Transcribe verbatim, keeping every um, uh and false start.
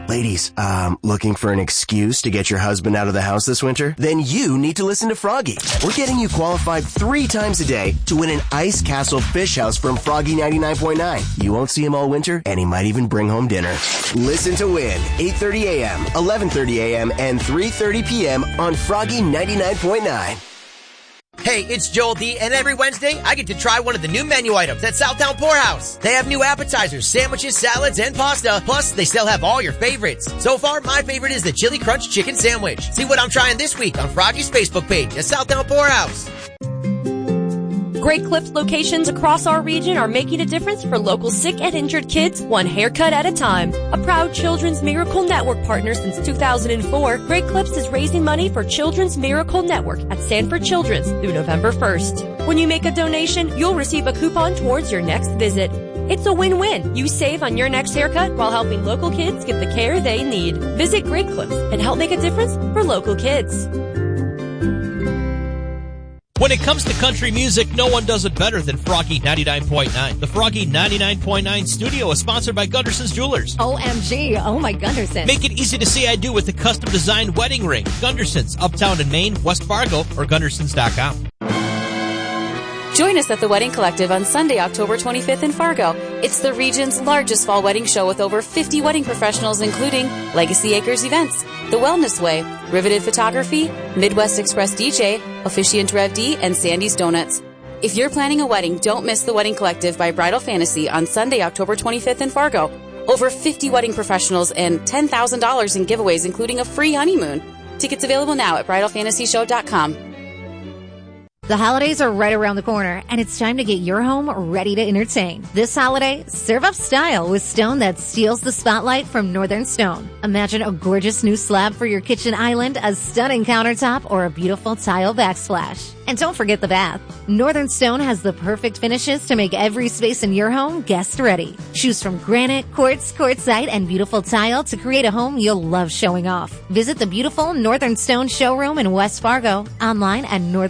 Ladies, um, looking for an excuse to get your husband out of the house this winter? Then you need to listen to Froggy. We're getting you qualified three times a day to win an Ice Castle Fish House from Froggy ninety-nine point nine. You won't see him all winter, and he might even bring home dinner. Listen to win, eight thirty a.m., eleven thirty a.m., and three thirty p.m. on Froggy ninety-nine point nine. Hey, it's Joel D, and every Wednesday, I get to try one of the new menu items at Southtown Poorhouse. They have new appetizers, sandwiches, salads, and pasta. Plus, they still have all your favorites. So far, my favorite is the Chili Crunch Chicken Sandwich. See what I'm trying this week on Froggy's Facebook page at Southtown Poorhouse. Great Clips locations across our region are making a difference for local sick and injured kids, one haircut at a time. A proud Children's Miracle Network partner since two thousand four, Great Clips is raising money for Children's Miracle Network at Sanford Children's through November first. When you make a donation, you'll receive a coupon towards your next visit. It's a win-win. You save on your next haircut while helping local kids get the care they need. Visit Great Clips and help make a difference for local kids. When it comes to country music, no one does it better than Froggy ninety-nine point nine. The Froggy ninety-nine point nine studio is sponsored by Gunderson's Jewelers. O M G, oh my Gunderson. Make it easy to say I do with the custom-designed wedding ring. Gunderson's, Uptown in Maine, West Fargo, or Gundersons dot com. Join us at the Wedding Collective on Sunday, October twenty-fifth in Fargo. It's the region's largest fall wedding show with over fifty wedding professionals, including Legacy Acres Events, The Wellness Way, Riveted Photography, Midwest Express D J, Officiant Rev D, and Sandy's Donuts. If you're planning a wedding, don't miss the Wedding Collective by Bridal Fantasy on Sunday, October twenty-fifth in Fargo. Over fifty wedding professionals and ten thousand dollars in giveaways, including a free honeymoon. Tickets available now at bridal fantasy show dot com. The holidays are right around the corner, and it's time to get your home ready to entertain. This holiday, serve up style with stone that steals the spotlight from Northern Stone. Imagine a gorgeous new slab for your kitchen island, a stunning countertop, or a beautiful tile backsplash. And don't forget the bath. Northern Stone has the perfect finishes to make every space in your home guest ready. Choose from granite, quartz, quartzite, and beautiful tile to create a home you'll love showing off. Visit the beautiful Northern Stone showroom in West Fargo, online at northern